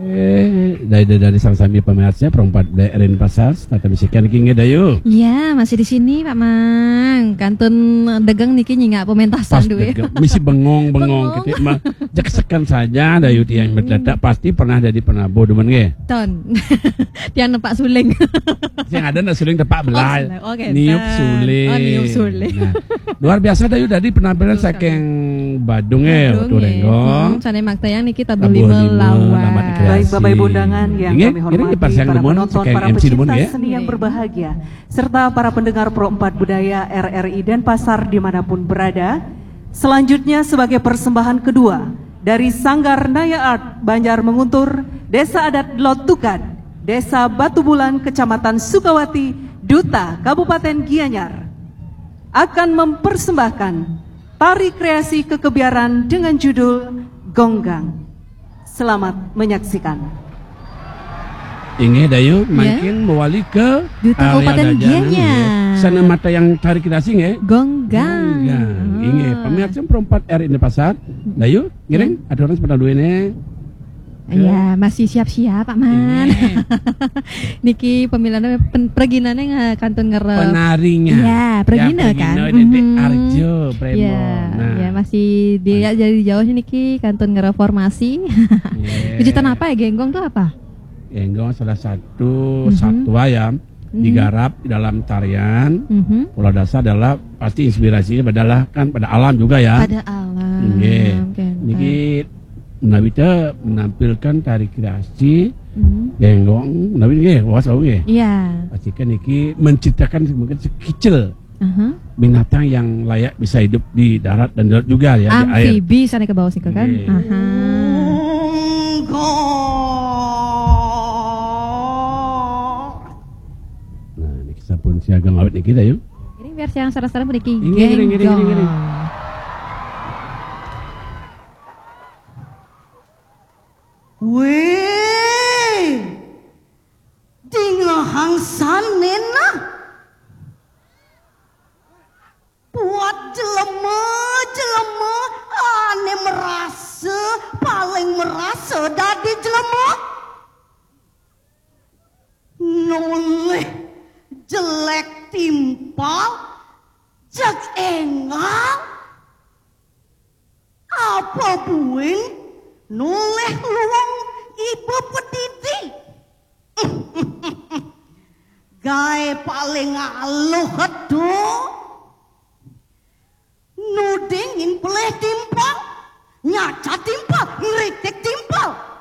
Dari sama-sama pemirsa perempat daerah pasar tata bisikan kini dayu. Iya, masih di sini Pak Mang. Kantun dagang niki nyinga pementasan duwe. Misi bengong gitu mah. Jaksekan saja dayu tiang berdadak pasti pernah jadi penabo demen ge. Ton. Tiang nepak suling. Yang ada nak suling tepak belah. Niup suling. Oh, niup suling. Nah, luar biasa dayu dari penampilan saking Badung waktu renggong. Sana makta yang niki tabeli melawan. Baik Bapak Ibu undangan yang kami hormati, para penonton, para pecinta seni yang berbahagia, serta para pendengar Pro 4 Budaya RRI Denpasar dimanapun berada. Selanjutnya sebagai persembahan kedua dari Sanggar Naya Art Banjar Menguntur, Desa Adat Lotukan, Desa Batu Bulan, Kecamatan Sukawati, Duta, Kabupaten Gianyar, akan mempersembahkan tari kreasi kekebiaran dengan judul Gonggang. Selamat menyaksikan. Inge dayu makin mewali ke Duta Kabupaten Gianyar. Sana mata yang tari kreasi nge Gonggang. Inge pemirsa perempat RRI Denpasar dayu ngiring ada orang sepeda dua ini. Ya, masih siap-siap Pak Man. Niki pemilihannya perginannya kantun ngerep. Penarinya. Ya, pergina kan. Arjo Premo. Ya, ya masih dia jadi jauh niki kantun ngereformasi. Kejutan apa ya genggong tuh apa? Genggong salah satu satwa yang digarap di dalam tarian. Pola dasar adalah pasti inspirasinya adalah kan pada alam juga ya. Pada alam. Niki Nabita menampilkan tari kreasi genggong Nabi nggih wasau nggih. Iya. Pastikan niki menciptakan mungkin sekicil binatang yang layak bisa hidup di darat dan di laut juga ya, di air. Amfibi sana ke bawah sih kan. Nah, niki sampun siagang awet niki dah yuk. Ini versi yang sarang-sarang niki genggong. Weh, dingahang sanena buat jelema ane merasa paling merasa dadi jelema noleh jelek timpal jak engal apa buin noleh luang ibu pedidi gae paling aluh aduh nudingin peleh timpal nyaca timpal ngeritik timpal